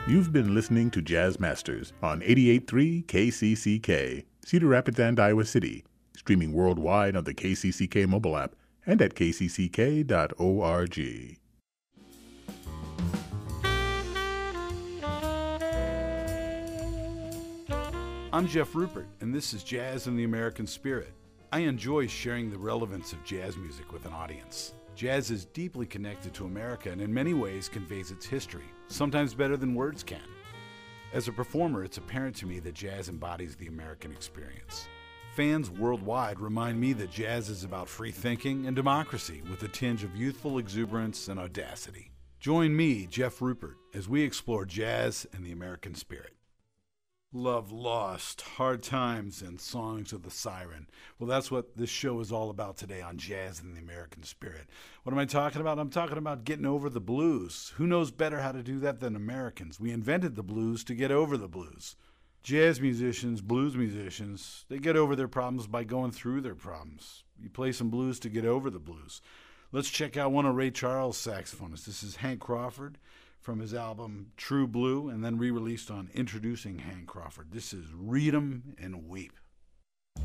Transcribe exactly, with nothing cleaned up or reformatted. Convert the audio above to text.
You've been listening to Jazz Masters on eighty-eight point three K C C K, Cedar Rapids and Iowa City, streaming worldwide on the K C C K mobile app and at k c c k dot org. I'm Jeff Rupert, and this is Jazz in the American Spirit. I enjoy sharing the relevance of jazz music with an audience. Jazz is deeply connected to America and in many ways conveys its history, sometimes better than words can. As a performer, it's apparent to me that jazz embodies the American experience. Fans worldwide remind me that jazz is about free thinking and democracy with a tinge of youthful exuberance and audacity. Join me, Jeff Rupert, as we explore jazz and the American spirit. Love lost, hard times, and songs of the siren. Well, that's what this show is all about today on Jazz and the American Spirit. What am I talking about? I'm talking about getting over the blues. Who knows better how to do that than Americans? We invented the blues to get over the blues. Jazz musicians, blues musicians, they get over their problems by going through their problems. You play some blues to get over the blues. Let's check out one of Ray Charles' saxophonists. This is Hank Crawford from his album True Blue, and then re-released on Introducing Hank Crawford. This is Read 'em and Weep.